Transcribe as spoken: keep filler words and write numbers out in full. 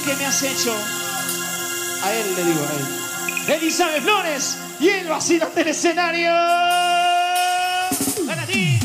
¿Qué me has hecho? A él le digo, a él. Elizabeth Flores y el vacilón del escenario. Para ti.